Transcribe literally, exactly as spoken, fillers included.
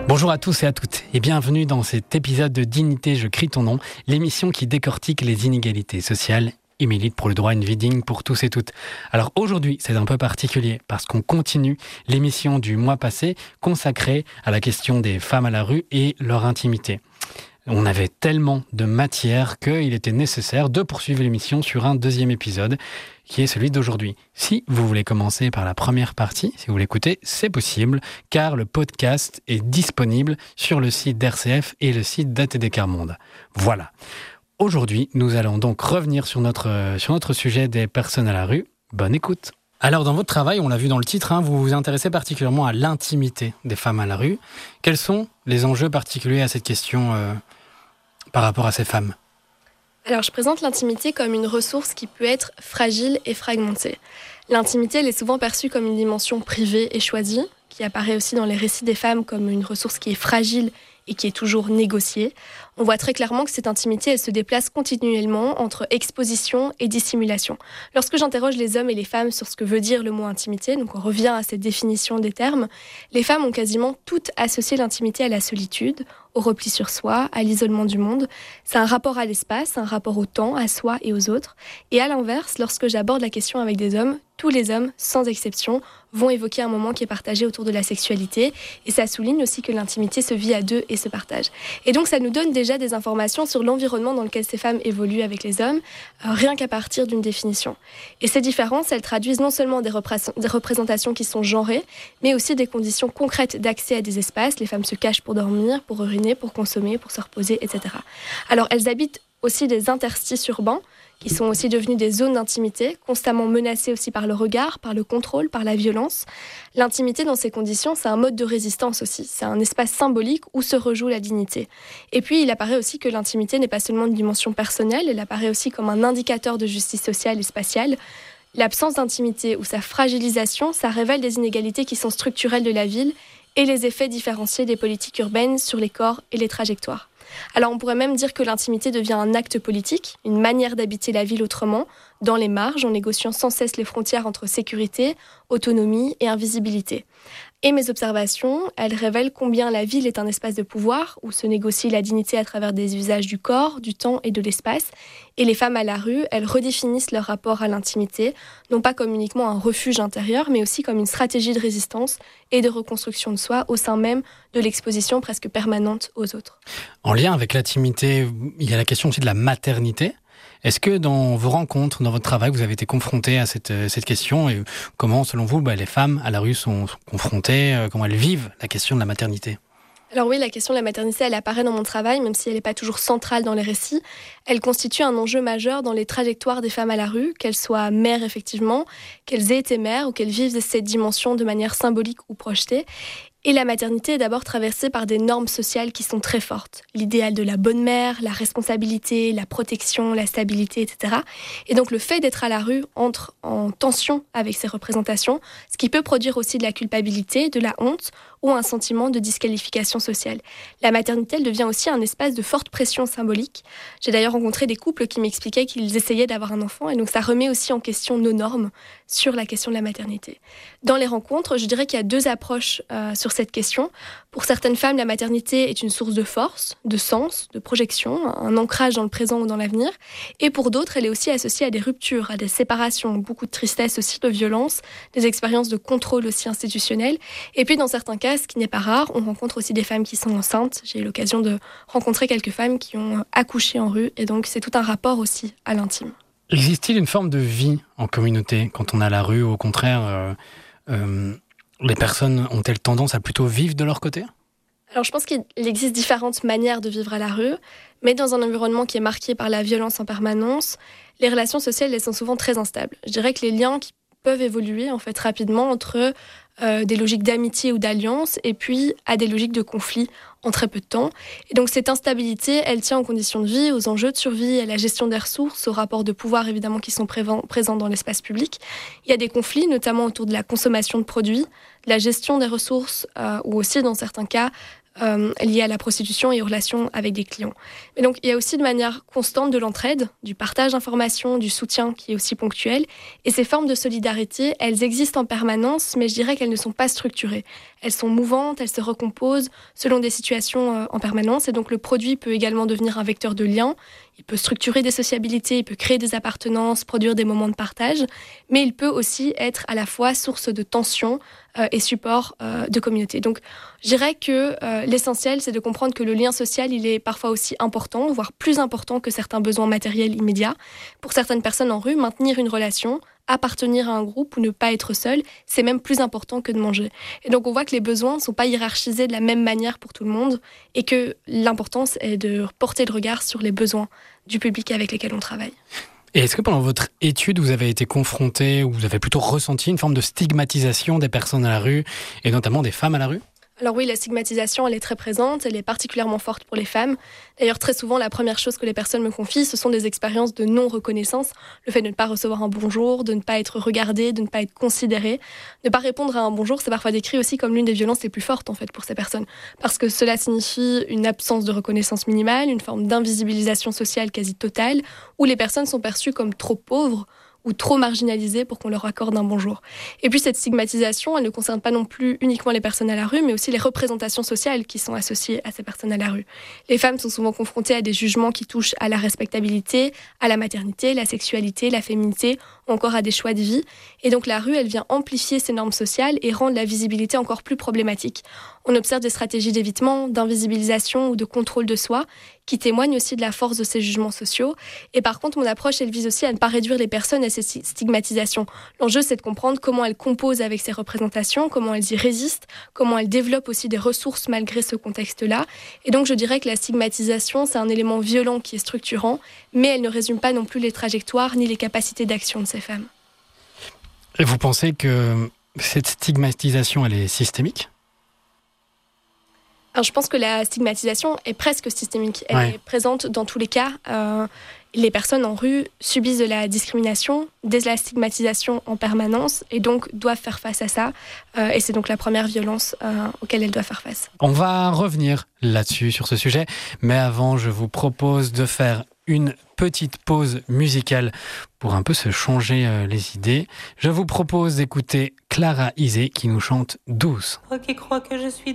Bonjour à tous et à toutes et bienvenue dans cet épisode de Dignité, je crie ton nom, l'émission qui décortique les inégalités sociales et milite pour le droit à une vie digne pour tous et toutes. Alors aujourd'hui, c'est un peu particulier parce qu'on continue l'émission du mois passé consacrée à la question des femmes à la rue et leur intimité. On avait tellement de matière qu'il était nécessaire de poursuivre l'émission sur un deuxième épisode, qui est celui d'aujourd'hui. Si vous voulez commencer par la première partie, si vous l'écoutez, c'est possible, car le podcast est disponible sur le site d'R C F et le site d'A T D Quart Monde. Voilà. Aujourd'hui, nous allons donc revenir sur notre, sur notre sujet des personnes à la rue. Bonne écoute. Alors, dans votre travail, on l'a vu dans le titre, hein, vous vous intéressez particulièrement à l'intimité des femmes à la rue. Quels sont les enjeux particuliers à cette question euh, par rapport à ces femmes ? Alors, je présente l'intimité comme une ressource qui peut être fragile et fragmentée. L'intimité, elle est souvent perçue comme une dimension privée et choisie, qui apparaît aussi dans les récits des femmes comme une ressource qui est fragile et qui est toujours négociée. On voit très clairement que cette intimité, elle se déplace continuellement entre exposition et dissimulation. Lorsque j'interroge les hommes et les femmes sur ce que veut dire le mot intimité, donc on revient à cette définition des termes, les femmes ont quasiment toutes associé l'intimité à la solitude, au repli sur soi, à l'isolement du monde. C'est un rapport à l'espace, un rapport au temps, à soi et aux autres. Et à l'inverse, lorsque j'aborde la question avec des hommes, tous les hommes, sans exception, vont évoquer un moment qui est partagé autour de la sexualité. Et ça souligne aussi que l'intimité se vit à deux et se partage. Et donc ça nous donne déjà des informations sur l'environnement dans lequel ces femmes évoluent avec les hommes, euh, rien qu'à partir d'une définition. Et ces différences, elles traduisent non seulement des, repré- des représentations qui sont genrées, mais aussi des conditions concrètes d'accès à des espaces. Les femmes se cachent pour dormir, pour uriner, pour consommer, pour se reposer, et cetera. Alors elles habitent aussi des interstices urbains, qui sont aussi devenus des zones d'intimité, constamment menacées aussi par le regard, par le contrôle, par la violence. L'intimité dans ces conditions, c'est un mode de résistance aussi. C'est un espace symbolique où se rejoue la dignité. Et puis, il apparaît aussi que l'intimité n'est pas seulement une dimension personnelle, elle apparaît aussi comme un indicateur de justice sociale et spatiale. L'absence d'intimité ou sa fragilisation, ça révèle des inégalités qui sont structurelles de la ville et les effets différenciés des politiques urbaines sur les corps et les trajectoires. Alors on pourrait même dire que l'intimité devient un acte politique, une manière d'habiter la ville autrement, dans les marges, en négociant sans cesse les frontières entre sécurité, autonomie et invisibilité. Et mes observations, elles révèlent combien la ville est un espace de pouvoir, où se négocie la dignité à travers des usages du corps, du temps et de l'espace. Et les femmes à la rue, elles redéfinissent leur rapport à l'intimité, non pas comme uniquement un refuge intérieur, mais aussi comme une stratégie de résistance et de reconstruction de soi au sein même de l'exposition presque permanente aux autres. En lien avec l'intimité, il y a la question aussi de la maternité. Est-ce que dans vos rencontres, dans votre travail, vous avez été confrontés à cette, cette question et comment, selon vous, bah, les femmes à la rue sont, sont confrontées, euh, comment elles vivent la question de la maternité ? Alors oui, la question de la maternité, elle apparaît dans mon travail, même si elle n'est pas toujours centrale dans les récits. Elle constitue un enjeu majeur dans les trajectoires des femmes à la rue, qu'elles soient mères effectivement, qu'elles aient été mères ou qu'elles vivent cette dimension de manière symbolique ou projetée. Et la maternité est d'abord traversée par des normes sociales qui sont très fortes. L'idéal de la bonne mère, la responsabilité, la protection, la stabilité, et cetera. Et donc le fait d'être à la rue entre en tension avec ces représentations, ce qui peut produire aussi de la culpabilité, de la honte ou un sentiment de disqualification sociale. La maternité, elle devient aussi un espace de forte pression symbolique. J'ai d'ailleurs rencontré des couples qui m'expliquaient qu'ils essayaient d'avoir un enfant et donc ça remet aussi en question nos normes sur la question de la maternité. Dans les rencontres, je dirais qu'il y a deux approches euh, sur cette question. Pour certaines femmes, la maternité est une source de force, de sens, de projection, un ancrage dans le présent ou dans l'avenir. Et pour d'autres, elle est aussi associée à des ruptures, à des séparations, beaucoup de tristesse aussi, de violence, des expériences de contrôle aussi institutionnel. Et puis dans certains cas, ce qui n'est pas rare, on rencontre aussi des femmes qui sont enceintes. J'ai eu l'occasion de rencontrer quelques femmes qui ont accouché en rue. Et donc c'est tout un rapport aussi à l'intime. Existe-t-il une forme de vie en communauté quand on est à la rue ou au contraire, euh, euh, les personnes ont-elles tendance à plutôt vivre de leur côté ? Alors je pense qu'il existe différentes manières de vivre à la rue, mais dans un environnement qui est marqué par la violence en permanence, les relations sociales elles sont souvent très instables. Je dirais que les liens qui peuvent évoluer en fait rapidement entre euh, des logiques d'amitié ou d'alliance et puis à des logiques de conflit en très peu de temps. Et donc cette instabilité, elle tient aux conditions de vie, aux enjeux de survie, à la gestion des ressources, aux rapports de pouvoir évidemment qui sont prévent, présents dans l'espace public. Il y a des conflits, notamment autour de la consommation de produits, de la gestion des ressources, euh, ou aussi dans certains cas euh, liées à la prostitution et aux relations avec des clients. Mais donc, il y a aussi de manière constante de l'entraide, du partage d'informations, du soutien qui est aussi ponctuel. Et ces formes de solidarité, elles existent en permanence, mais je dirais qu'elles ne sont pas structurées. Elles sont mouvantes, elles se recomposent selon des situations euh, en permanence. Et donc, le produit peut également devenir un vecteur de lien. Il peut structurer des sociabilités, il peut créer des appartenances, produire des moments de partage, mais il peut aussi être à la fois source de tension euh, et support euh, de communauté. Donc, je dirais que euh, l'essentiel, c'est de comprendre que le lien social, il est parfois aussi important, voire plus important que certains besoins matériels immédiats. Pour certaines personnes en rue, maintenir une relation, appartenir à un groupe ou ne pas être seul, c'est même plus important que de manger. Et donc on voit que les besoins ne sont pas hiérarchisés de la même manière pour tout le monde et que l'importance est de porter le regard sur les besoins du public avec lequel on travaille. Et est-ce que pendant votre étude, vous avez été confronté ou vous avez plutôt ressenti une forme de stigmatisation des personnes à la rue et notamment des femmes à la rue ? Alors oui, la stigmatisation, elle est très présente, elle est particulièrement forte pour les femmes. D'ailleurs, très souvent, la première chose que les personnes me confient, ce sont des expériences de non-reconnaissance. Le fait de ne pas recevoir un bonjour, de ne pas être regardé, de ne pas être considéré. Ne pas répondre à un bonjour, c'est parfois décrit aussi comme l'une des violences les plus fortes en fait, pour ces personnes. Parce que cela signifie une absence de reconnaissance minimale, une forme d'invisibilisation sociale quasi totale, où les personnes sont perçues comme trop pauvres, ou trop marginalisées pour qu'on leur accorde un bonjour. Et puis cette stigmatisation, elle ne concerne pas non plus uniquement les personnes à la rue, mais aussi les représentations sociales qui sont associées à ces personnes à la rue. Les femmes sont souvent confrontées à des jugements qui touchent à la respectabilité, à la maternité, la sexualité, la féminité, ou encore à des choix de vie. Et donc la rue, elle vient amplifier ces normes sociales et rendre la visibilité encore plus problématique. On observe des stratégies d'évitement, d'invisibilisation ou de contrôle de soi qui témoignent aussi de la force de ces jugements sociaux. Et par contre, mon approche, elle vise aussi à ne pas réduire les personnes à ces stigmatisations. L'enjeu, c'est de comprendre comment elles composent avec ces représentations, comment elles y résistent, comment elles développent aussi des ressources malgré ce contexte-là. Et donc, je dirais que la stigmatisation, c'est un élément violent qui est structurant, mais elle ne résume pas non plus les trajectoires ni les capacités d'action de ces femmes. Et vous pensez que cette stigmatisation, elle est systémique ? Alors, je pense que la stigmatisation est presque systémique. Elle ouais. est présente dans tous les cas. Euh, les personnes en rue subissent de la discrimination, de la stigmatisation en permanence et donc doivent faire face à ça. Euh, et c'est donc la première violence euh, auquel elles doivent faire face. On va revenir là-dessus, sur ce sujet. Mais avant, je vous propose de faire une petite pause musicale pour un peu se changer euh, les idées. Je vous propose d'écouter Clara Isé qui nous chante Douce. Toi qui crois que je suis